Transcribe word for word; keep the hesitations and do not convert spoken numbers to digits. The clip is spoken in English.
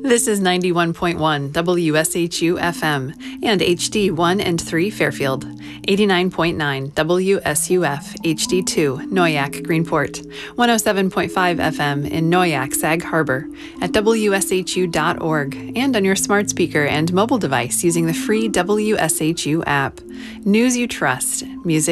This is ninety-one point one W S H U F M and H D one and three Fairfield, eighty-nine point nine W S U F H D two Noyac Greenport, one oh seven point five F M in Noyac Sag Harbor, at W S H U dot org, and on your smart speaker and mobile device using the free W S H U app. News you trust, music